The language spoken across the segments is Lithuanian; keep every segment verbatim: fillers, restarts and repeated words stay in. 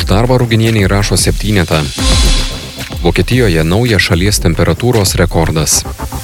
Už darbą Ruginienė rašo septynetą. Vokietijoje nauja šalies temperatūros rekordas.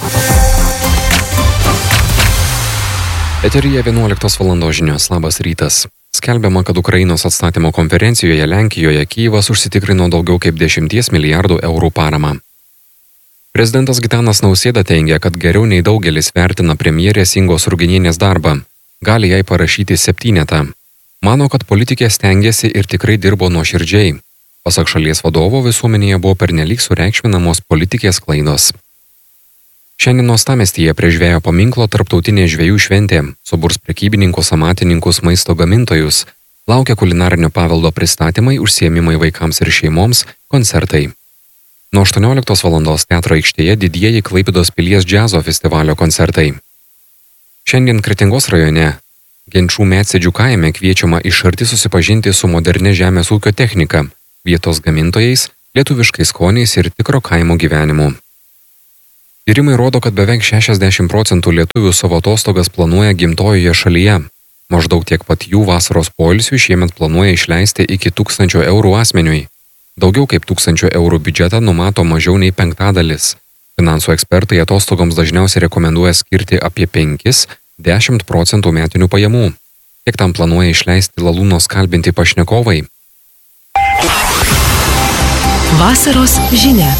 Eteryje vienuoliktos valandos žinios. Labas rytas. Skelbiama, kad Ukrainos atstatymo konferencijoje Lenkijoje Kyjivas užsitikrino daugiau kaip dešimties milijardų eurų paramą. Prezidentas Gitanas Nausėda teigia, kad geriau nei daugelis vertina premjerės Ingos Ruginienės darbą. Gali jai parašyti septynetą. Mano, kad politikė stengėsi ir tikrai dirbo nuoširdžiai. Pasak šalies vadovo, visuomenėje buvo pernelyg sureikšminamos politikės klaidos. Šiandien uostamiestyje prie žvejo paminklo tarptautinė žvejų šventė. Suburs prekybininkus, amatininkus, maisto gamintojus. Laukia kulinarinio paveldo pristatymai, užsiėmimai vaikams ir šeimoms, koncertai. Nuo aštuonioliktos valandos teatro aikštėje didieji Klaipėdos pilies džiazo festivalio koncertai. Šiandien Kretingos rajone Genčių Medsėdžių kaime kviečiama iš arti susipažinti su moderne žemės ūkio technika, vietos gamintojais, lietuviškais skoniais ir tikro kaimo gyvenimu. Tyrimai rodo, kad beveik šešiasdešimt procentų lietuvių savo atostogas planuoja gimtojoje šalyje. Maždaug tiek pat jų vasaros poilsių šiemet planuoja išleisti iki tūkstančio eurų asmeniui. Daugiau kaip tūkstančio eurų biudžetą numato mažiau nei penktadalis. Finansų ekspertai atostogoms dažniausiai rekomenduoja skirti apie penkis iki dešimt procentų metinių pajamų. Kiek tam planuoja išleisti Lalūnos kalbinti pašnekovai? Vasaros žinia.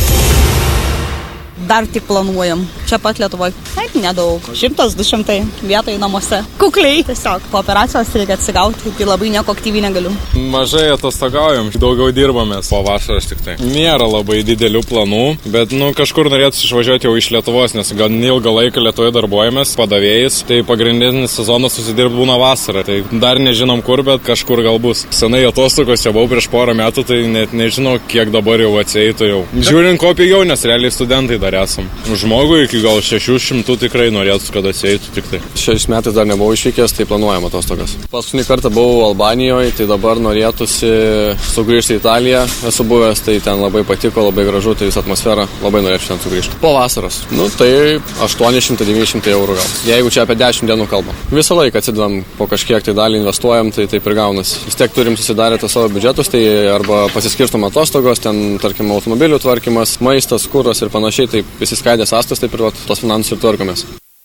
Dar tik planuojam. Čia pat Lietuvoje. Taip, nedaug. Šimtas, du šimtai vietoj namuose. Kukliai. Tiesiog po operacijos reikia atsigauti, tai labai nieko aktyviai negaliu. Mažai atostogaujam, daugiau dirbamės po vasaros tik tai. Nėra labai didelių planų, bet nu kažkur norėtų išvažiuoti jau iš Lietuvos, nes gan ilgą laiką Lietuvoje darbuojamės padavėjais, tai pagrindinis sezonas susidirbt būna vasarą. Tai dar nežinom kur, bet kažkur gal bus. Senai atostogos čia buvau prieš porą metų, tai net nežinau, kiek dabar jau atsieitų jau. Žiūrint ko pigiau, nes realiai studentai dar esam. Žmogui iki gal šešių šimtų tikrai norėtų, kad atsieitų tik tai. Šiais metais dar nebuvau išvykęs, tai planuojam atostogas. Paskutinį kartą buvau Albanijoje, tai dabar norėtųsi sugrįžti į Italiją. Esu buvęs, tai ten labai patiko, labai gražu, tai visą atmosferą, labai norėčiau ten sugrįžti. Po vasaros. Nu, tai aštuoni šimtai devyni šimtai eurų gal. Jeigu čia apie dešimt dienų kalbam. Visą laiką atsidedam po kažkiek tai dalį investuojam, tai taip ir gaunasi. Vis tiek turim susidarę tą savo biudžetus, tai arba pasiskirstom atostogos, ten tarkim automobilių tvarkymas, maistas, kuras ir panašiai, tai įsiskaidė sąstas, taip ir vat, tos finansus ir tvarkomės.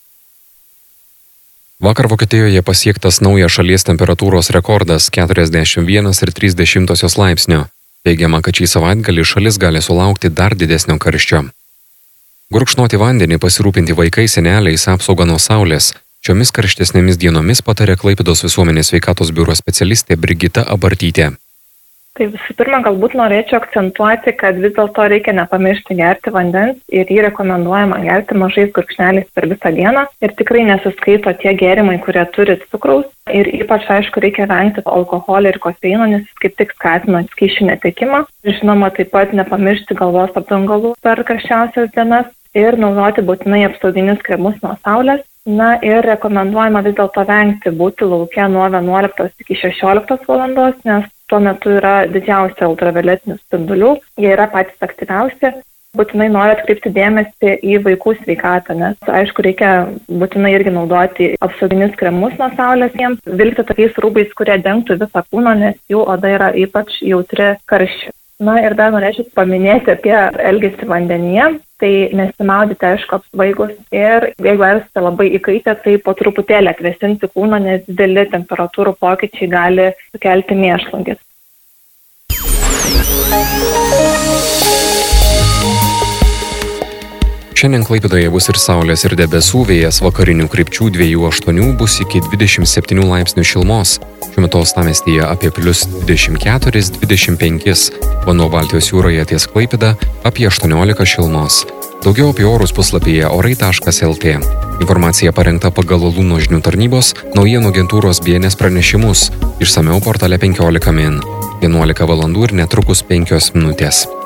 Vakar Vokietijoje pasiektas naujas šalies temperatūros rekordas keturiasdešimt vienas ir trys dešimtosios laipsnio. Teigiama, kad šį savaitgalį šalis gali sulaukti dar didesnio karščio. Gurkšnoti vandenį, pasirūpinti vaikais, seneliais, apsaugą nuo saulės. Šiomis karštesnėmis dienomis patarė Klaipėdos visuomenės sveikatos biuro specialistė Brigita Abartytė. Tai visų pirma, galbūt norėčiau akcentuoti, kad vis dėlto reikia nepamiršti gerti vandens ir jį rekomenduojama gerti mažais gurkšneliais per visą dieną ir tikrai nesiskaito tie gėrimai, kurie turi cukraus ir ypač, aišku, reikia vengti alkoholio ir kofeino, nes jis kaip tik skatina skysčių netekimą. Žinoma, taip pat nepamiršti galvos apdangalų per karščiausias dienas ir naudoti būtinai apsauginius kremus nuo saulės. Na ir rekomenduojama vis dėlto vengti būti lauke nuo vienuoliktos iki šešioliktos valandos, nes tuo metu yra didžiausia ultravioletinių spindulių, jie yra patys aktyviausi. Būtinai noriu atkreipti dėmesį į vaikų sveikatą, nes aišku reikia būtinai irgi naudoti apsauginius kremus nuo saulės jiems, vilkti tokiais rūbais, kurie dengtų visą kūną, nes jų oda yra ypač jautri karščiui. Na ir dar norėčiau paminėti apie elgesį vandenyje, tai nesimaudyti aišku apsvaigus ir jeigu esate labai įkaitę, tai po truputėlį atvėsinti kūną, nes dideli temperatūrų pokyčiai gali sukelti mėšlungis. Šiandien Klaipėdoje bus ir saulės ir debesų, vėjas vakarinių krypčių dviejų aštuonių bus iki dvidešimt septynių laipsnių šilumos. Šiuo metu uostamiestyje apie plius dvidešimt keturis dvidešimt penkis, vanduo Baltijos jūroje ties Klaipėda apie aštuoniolika šilumos. Daugiau apie orus puslapyje orai taškas lt. Informacija parengta pagal Lalūnos žinių tarnybos naujienų agentūros B N S pranešimus. Išsamiau portale penkiolika min. vienuolika valandų ir netrukus penkios minutės.